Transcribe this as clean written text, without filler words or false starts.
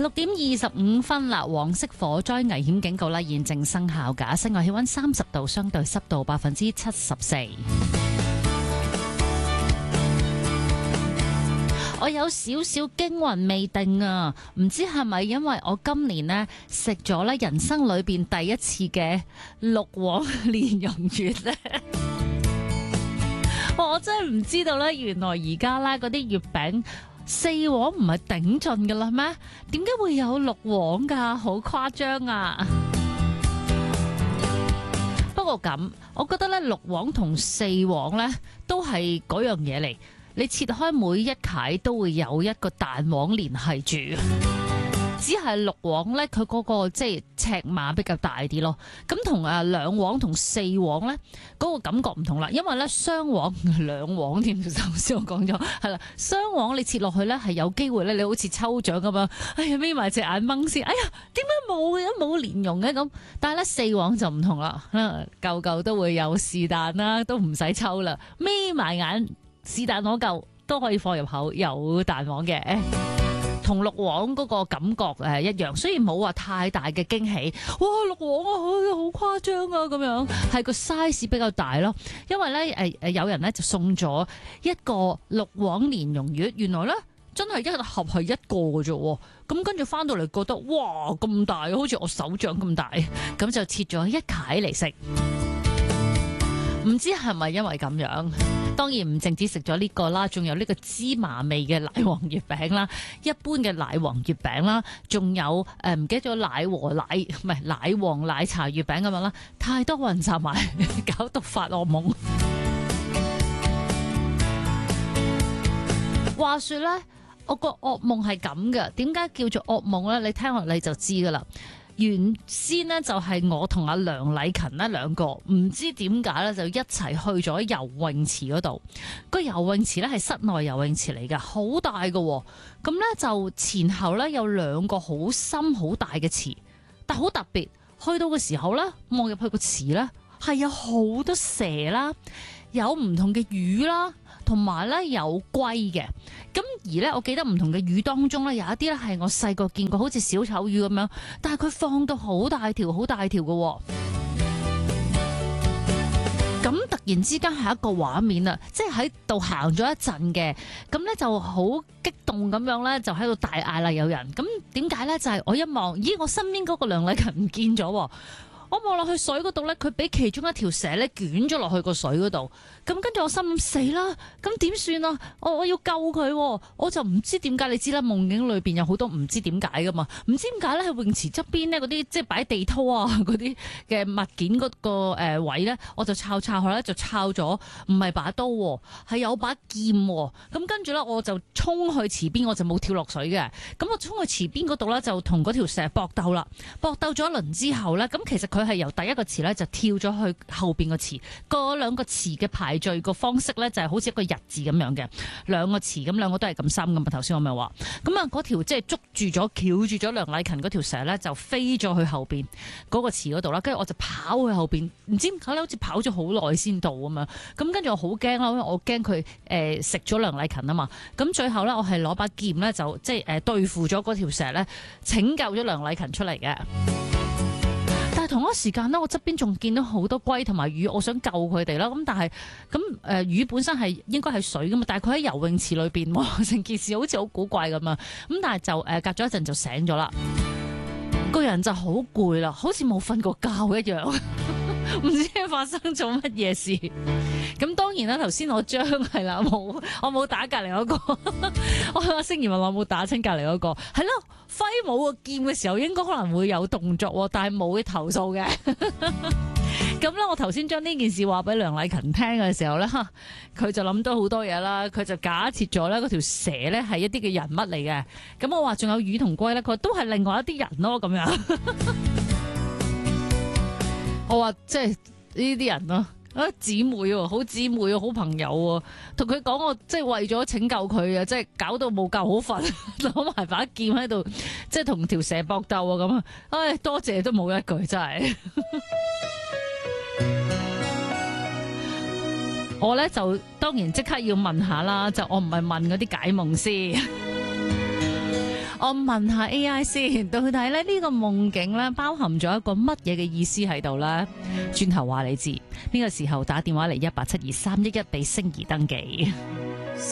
6:25啦，黃色火災危險警告啦，現正生效㗎。室外氣溫30度，相對濕度74%。我有少少驚魂未定啊，唔知係咪因為我今年呢食咗咧人生裏邊第一次嘅六黃蓮蓉月呢？我真係唔知道咧，原來而家咧嗰啲月餅4黃唔係頂盡噶啦咩？點解會有6黃噶？好誇張啊！不過咁，我覺得咧6黃同4黃咧都係嗰樣嘢嚟。你切開每一塊都會有一個蛋黃連繫住，只係6黃咧，佢嗰個即係尺碼比較大啲咯。咁同2黃同4黃咧，嗰個感覺唔同啦。因為咧雙黃2黃添，頭先我講咗係啦，雙黃你切落去咧係有機會咧，你好似抽獎咁樣，哎呀眯埋隻眼掹先，哎呀點解冇蓮蓉嘅咁？但係咧4黃就唔同啦，嚿嚿都會有是但啦，都唔使抽啦，眯埋眼。是但攞嚿都可以放入口，有蛋黃嘅，同6黃嗰個感覺一樣，雖然冇話太大嘅驚喜。哇，6黃啊，好誇張啊，咁樣係個 size 比較大咯。因為咧有人咧就送咗一個6黃蓮蓉月，原來咧真係一盒係一個嘅啫。咁跟住翻到嚟覺得哇咁大，好似我手掌咁大，咁就切咗一塊嚟食。唔知係咪因為咁樣？當然唔淨止食咗呢個啦，仲有呢個芝麻味嘅奶黃月餅啦，一般嘅奶黃月餅啦，仲有唔記得咗奶黃奶茶月餅咁樣啦，太多混雜埋，搞到發噩夢。話說呢，我個噩夢係咁嘅，點解叫做噩夢呢？你聽落你就知噶啦。原先呢，就係我同阿梁禮勤呢兩個唔知點解咧就一齊去咗游泳池嗰度。個游泳池咧係室內游泳池嚟㗎，好大㗎喎。咁咧就前後咧有2個好深好大嘅池，但好特別。去到嘅時候咧，望入去個池咧係有好多蛇啦，有唔同嘅魚啦，同埋咧有龜嘅。咁而咧，我記得唔同嘅魚當中咧，有一啲咧係我細個見過，好似小丑魚咁樣，但係佢放到好大條嘅喎。咁突然之間係一個畫面啊，即係喺度行咗一陣嘅，咁咧就好激動咁樣咧，就喺度大嗌啦！有人咁點解咧？就係我一望，咦！我身邊嗰個梁禮勤唔見咗。我望落去水嗰度咧，佢俾其中一條蛇咧捲咗落去個水嗰度。咁跟住我心諗死啦，咁點算啊？我要救佢，我就唔知點解。你知啦，夢境裏邊有好多唔知點解噶嘛，唔知點解咧喺泳池側邊咧嗰啲即係擺地拖啊嗰啲嘅物件嗰個位咧，我就抄佢咧，就抄咗唔係把刀，係有把劍。咁跟住咧，我就衝去池邊，我就冇跳落水嘅。咁我衝去池邊嗰度咧，就同嗰條蛇搏鬥啦。搏鬥咗一輪之後咧，咁其實佢係由第一個池咧就跳咗去後邊個池，嗰2個池嘅排序個方式咧就係好似一個日字咁樣嘅，2個池咁2個都係咁深噶嘛。頭先我咪話，咁啊嗰條即係捉住咗翹住咗梁禮勤嗰條蛇咧就飛咗去後邊嗰個池嗰度啦，跟住我就跑去後邊，唔知點解咧好似跑咗好耐先到咁樣，咁跟住我好驚啦，因為我驚佢食咗梁禮勤啊嘛，咁最後咧我係攞把劍咧就即係對付咗嗰條蛇咧，拯救咗梁禮勤出嚟嘅。但係同一時間呢，我側邊仲見到好多龜同埋魚，我想救佢哋啦。咁但係咁魚本身係應該係水噶嘛，但係佢喺游泳池裏邊，成件事好似好古怪咁啊。咁但係就隔咗一陣就醒咗啦，個人就好攰啦，好似冇瞓過覺一樣，唔知發生咗乜嘢事。咁當然啦，頭先我將係啦，我冇打隔離嗰個，我阿星兒問我冇打親隔離嗰個，係咯，揮舞個劍嘅時候應該可能會有動作，但係冇投訴嘅。咁咧，我頭先將呢件事話俾梁禮勤聽嘅時候咧，佢就諗到好多嘢啦，佢就假設咗咧嗰條蛇咧係一啲嘅人物嚟嘅。咁我話仲有魚同龜咧，佢都係另外一啲人咯，咁樣。我話即係呢啲人咯。姊妹喎，好姊妹喎，好朋友喎，同佢講我即係為咗拯救佢啊，即係搞到冇覺好瞓，攞埋把劍喺度，即係同條蛇搏鬥啊咁啊！唉，多謝都冇一句真係。我咧就當然即刻要問下啦，就我唔係問嗰啲解夢師。 我問下 AI 先，到底咧呢個夢境咧包含咗一個乜嘢嘅意思喺度咧？轉頭話你知，呢個時候打電話嚟187231俾星兒登記。